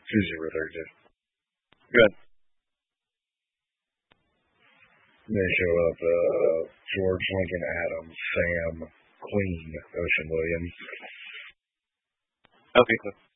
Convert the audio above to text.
Tuesday or Thursday. Good. They show up George, Lincoln, Adams, Sam, Queen, Ocean Williams. Okay, cool.